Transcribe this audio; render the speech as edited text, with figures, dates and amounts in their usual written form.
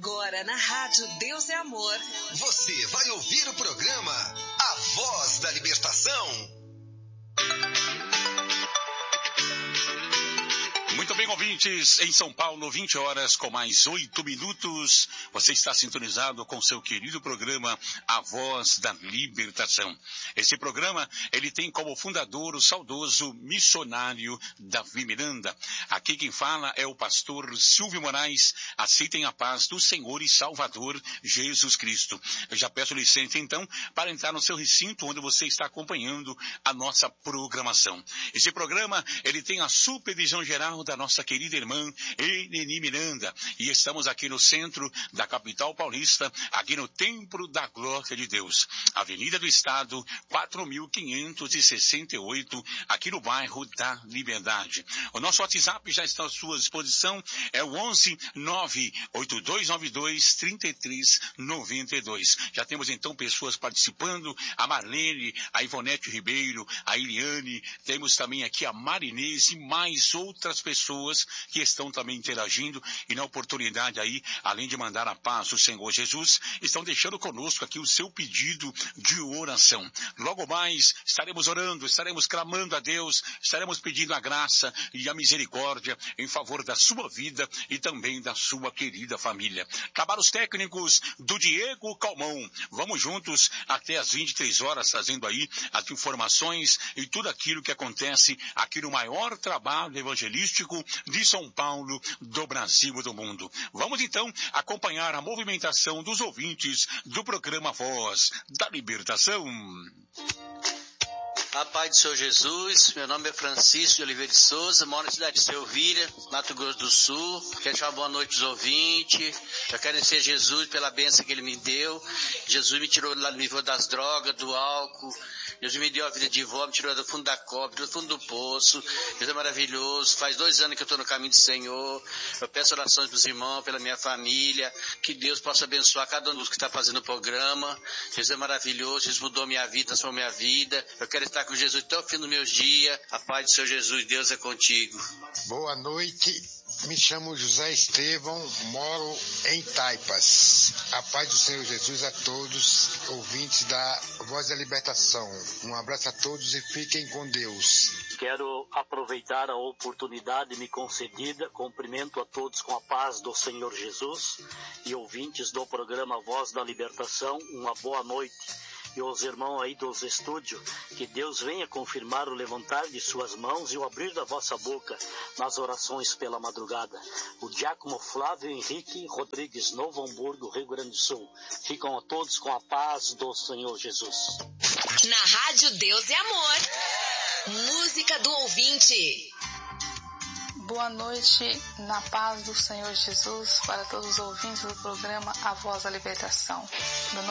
Agora na Rádio Deus é Amor. Você vai ouvir o programa A Voz da Libertação. Muito bem, ouvintes, em São Paulo, 20 horas com mais 8 minutos. Você está sintonizado com seu querido programa A Voz da Libertação. Esse programa, ele tem como fundador o saudoso missionário Davi Miranda. Aqui quem fala é o pastor Silvio Moraes. Aceitem a paz do Senhor e Salvador Jesus Cristo. Eu já peço licença, então, para entrar no seu recinto onde você está acompanhando a nossa programação. Esse programa, ele tem a supervisão geral da nossa querida irmã Eneni Miranda, e estamos aqui no centro da capital paulista, aqui no Templo da Glória de Deus, Avenida do Estado, 4.568, aqui no bairro da Liberdade. O nosso WhatsApp já está à sua disposição, é o 11-98292-3392. Já temos então pessoas participando, a Marlene, a Ivonete Ribeiro, a Iliane, temos também aqui a Marinês e mais outras pessoas que estão também interagindo e na oportunidade aí, além de mandar a paz do Senhor Jesus, estão deixando conosco aqui o seu pedido de oração. Logo mais estaremos orando, estaremos clamando a Deus, estaremos pedindo a graça e a misericórdia em favor da sua vida e também da sua querida família. Trabalhos técnicos do Diego Calmon. Vamos juntos até as 23 horas trazendo aí as informações e tudo aquilo que acontece aqui no maior trabalho evangelístico de São Paulo, do Brasil e do mundo. Vamos então acompanhar a movimentação dos ouvintes do programa Voz da Libertação. A paz do Senhor Jesus, meu nome é Francisco de Oliveira de Souza, moro na cidade de Selvíria, Mato Grosso do Sul. Quero dar uma boa noite aos ouvintes. Eu quero agradecer a Jesus pela bênção que Ele me deu. Jesus me tirou lá do nível das drogas, do álcool. Jesus me deu a vida de vó, me tirou do fundo da cobra, do fundo do poço. Deus é maravilhoso. Faz 2 anos que eu estou no caminho do Senhor. Eu peço orações para os irmãos, pela minha família. Que Deus possa abençoar cada um dos que está fazendo o programa. Jesus é maravilhoso. Jesus mudou minha vida, transformou minha vida. Eu quero estar com Jesus até o fim dos meus dias. A paz do Senhor Jesus, Deus é contigo. Boa noite. Me chamo José Estevão, moro em Taipas. A paz do Senhor Jesus a todos, ouvintes da Voz da Libertação. Um abraço a todos e fiquem com Deus. Quero aproveitar a oportunidade me concedida, cumprimento a todos com a paz do Senhor Jesus e ouvintes do programa Voz da Libertação, uma boa noite. E aos irmãos aí dos estúdios, que Deus venha confirmar o levantar de suas mãos e o abrir da vossa boca nas orações pela madrugada. O diácono Flávio Henrique Rodrigues, Novo Hamburgo, Rio Grande do Sul. Ficam a todos com a paz do Senhor Jesus. Na Rádio Deus é Amor, música do ouvinte. Boa noite, na paz do Senhor Jesus, para todos os ouvintes do programa A Voz da Libertação. Meu